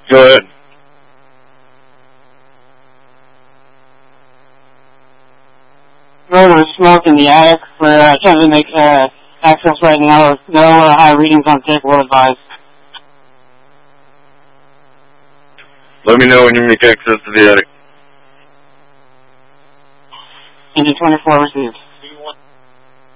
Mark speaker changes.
Speaker 1: Go ahead.
Speaker 2: There was smoke in the attic. We're trying to make access right now. No high readings on tape will advise.
Speaker 1: Let me know when you make access to the attic.
Speaker 2: Engine 24 received.